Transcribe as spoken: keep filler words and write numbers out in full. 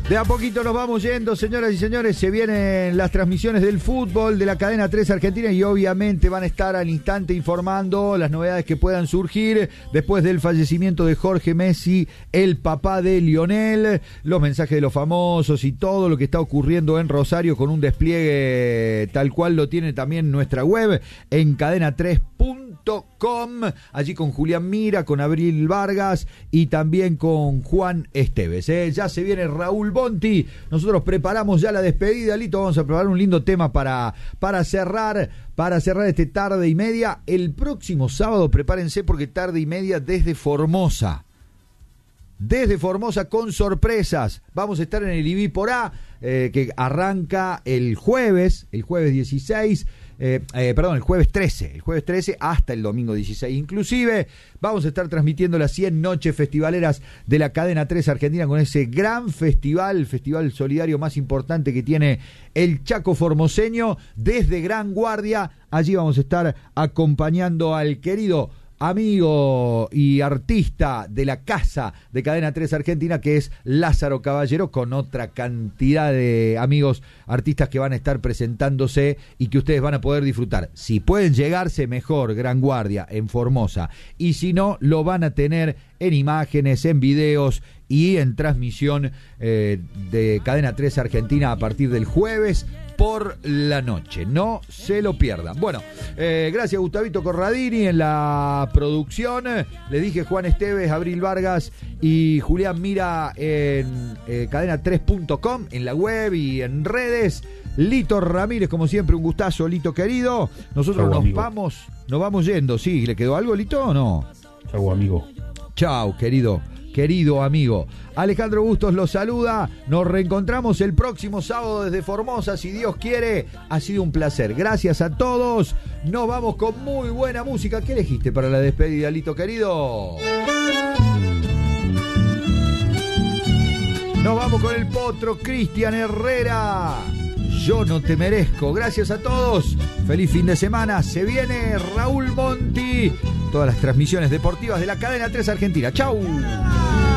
De a poquito nos vamos yendo, señoras y señores. Se vienen las transmisiones del fútbol de la cadena tres Argentina y obviamente van a estar al instante informando las novedades que puedan surgir después del fallecimiento de Jorge Messi, el papá de Lionel, los mensajes de los famosos y todo lo que está ocurriendo en Rosario con un despliegue tal cual lo tiene también nuestra web en cadena tres punto com, allí con Julián Mira, con Abril Vargas y también con Juan Esteves. ¿eh? Ya se viene Raúl Bonti, nosotros preparamos ya la despedida, Lito, vamos a preparar un lindo tema para, para cerrar, para cerrar este tarde y media. El próximo sábado, prepárense porque tarde y media desde Formosa. Desde Formosa con sorpresas. Vamos a estar en el Ibí por A, eh, que arranca el jueves, el jueves dieciséis, eh, eh, perdón, el jueves trece, el jueves trece hasta el domingo dieciséis. Inclusive vamos a estar transmitiendo las cien noches festivaleras de la cadena tres Argentina con ese gran festival, el festival solidario más importante que tiene el Chaco formoseño desde Gran Guardia. Allí vamos a estar acompañando al querido amigo y artista de la casa de Cadena tres Argentina, que es Lázaro Caballero, con otra cantidad de amigos artistas que van a estar presentándose y que ustedes van a poder disfrutar. Si pueden llegarse, mejor, Gran Guardia, en Formosa, y si no, lo van a tener en imágenes, en videos y en transmisión eh, de Cadena tres Argentina a partir del jueves por la noche. No se lo pierdan. Bueno, eh, gracias Gustavito Corradini en la producción. Les dije Juan Esteves, Abril Vargas y Julián Mira en eh, cadena tres punto com, en la web y en redes. Lito Ramírez, como siempre, un gustazo, Lito querido. Nosotros Chau, nos amigo. vamos, nos vamos yendo. ¿Sí? ¿Le quedó algo, Lito, o no? Chau, amigo. Chau, querido. Querido amigo, Alejandro Bustos los saluda. Nos reencontramos el próximo sábado desde Formosa, si Dios quiere. Ha sido un placer, gracias a todos. Nos vamos con muy buena música. ¿Qué elegiste para la despedida, Lito querido? Nos vamos con el potro Cristian Herrera. Yo no te merezco. Gracias a todos. Feliz fin de semana. Se viene Raúl Monti. Todas las transmisiones deportivas de la cadena tres Argentina. ¡Chau!